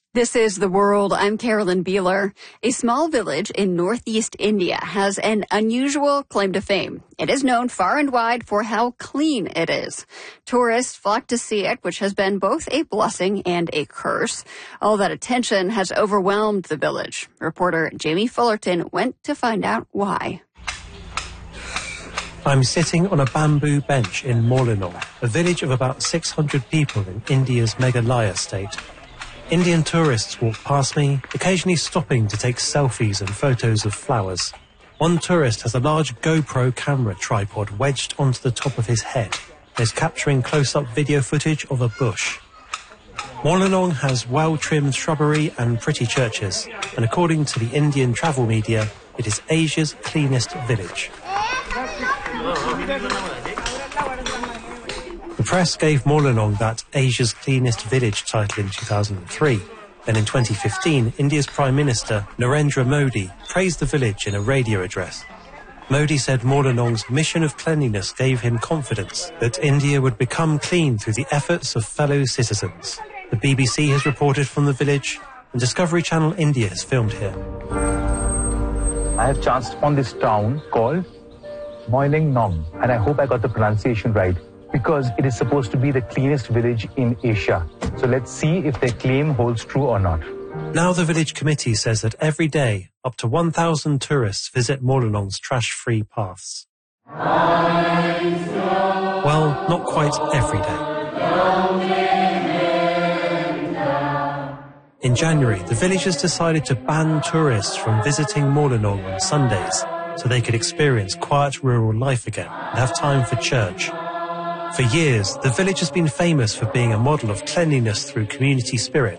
This is The World. I'm Carolyn Beeler. A small village in northeast India has an unusual claim to fame. It is known far and wide for how clean it is. Tourists flock to see it, which has been both a blessing and a curse. All that attention has overwhelmed the village. Reporter Jamie Fullerton went to find out why. I'm sitting on a bamboo bench in Morlinong, a village of about 600 people in India's Meghalaya state. Indian tourists walk past me, occasionally stopping to take selfies and photos of flowers. One tourist has a large GoPro camera tripod wedged onto the top of his head and is capturing close-up video footage of a bush. Morlinong has well-trimmed shrubbery and pretty churches, and according to the Indian travel media, it is Asia's cleanest village. The press gave Morlinong that Asia's cleanest village title in 2003. Then in 2015, India's Prime Minister, Narendra Modi, praised the village in a radio address. Modi said Morlinong's mission of cleanliness gave him confidence that India would become clean through the efforts of fellow citizens. The BBC has reported from the village, and Discovery Channel India has filmed here. I have chanced upon this town called Morlinong, and I hope I got the pronunciation right, because it is supposed to be the cleanest village in Asia. So let's see if their claim holds true or not. Now the village committee says that every day, up to 1,000 tourists visit Morlinong's trash-free paths. Well, not quite every day. In January, the villagers decided to ban tourists from visiting Morlinong on Sundays so they could experience quiet rural life again and have time for church. For years, the village has been famous for being a model of cleanliness through community spirit.